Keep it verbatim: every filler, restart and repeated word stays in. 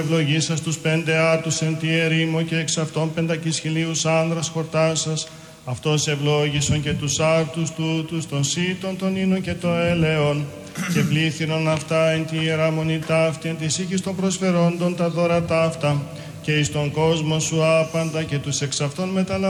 Ευλογήσας τους πέντε άτους εν τη ερήμο και εξ αυτών πεντακις χιλίους άνδρας χορτάσας. Αυτός ευλόγησον και τους άρτους τούτους, των σύτων, των ίνων και των έλεων. Και πλήθυνον αυτά εν τη ιερά μονή ταύτη, εν της οίκης των προσφερόντων τα δώρα ταύτα. Και εις τον κόσμο σου άπαντα και τους εξ αυτών μεταλαμβάνοντας